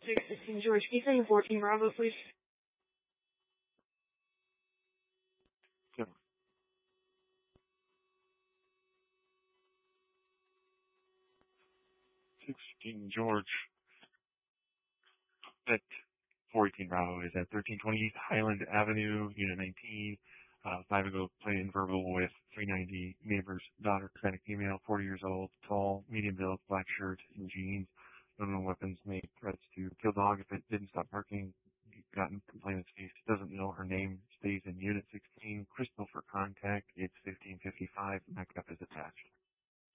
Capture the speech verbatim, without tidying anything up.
six sixteen George, can you send the fourteen Bravo, please? Sure. sixteen George. That four eighteen Bravo is at thirteen twenty East Highland Avenue, Unit nineteen. Uh, five ago, played in verbal with three ninety neighbor's daughter, Hispanic female, forty years old, tall, medium build, black shirt and jeans. No known weapons, made threats to kill dog if it didn't stop barking.